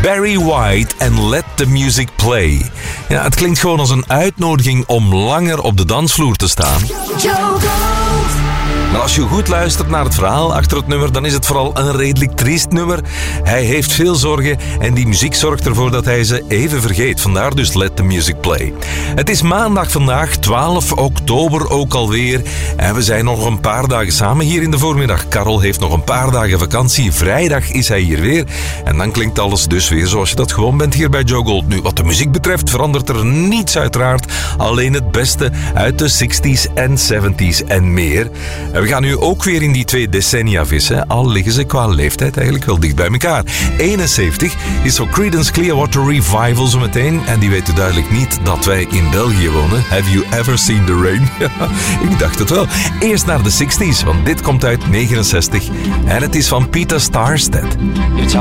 Barry White en Let the Music Play. Ja, het klinkt gewoon als een uitnodiging om langer op de dansvloer te staan. Maar als je goed luistert naar het verhaal achter het nummer, dan is het vooral een redelijk triest nummer. Hij heeft veel zorgen en die muziek zorgt ervoor dat hij ze even vergeet. Vandaar dus Let the Music Play. Het is maandag vandaag, 12 oktober ook alweer. En we zijn nog een paar dagen samen hier in de voormiddag. Karel heeft nog een paar dagen vakantie. Vrijdag is hij hier weer. En dan klinkt alles dus weer zoals je dat gewoon bent hier bij Joe Gold. Nu, wat de muziek betreft verandert er niets uiteraard. Alleen het beste uit de 60s en 70s en meer. We gaan nu ook weer in die 2 decennia vissen, al liggen ze qua leeftijd eigenlijk wel dicht bij elkaar. 71 is voor Creedence Clearwater Revival zo meteen. En die weten duidelijk niet dat wij in België wonen. Have you ever seen the rain? Ik dacht het wel. Eerst naar de 60s, want dit komt uit 69. En het is van Peter Starstead.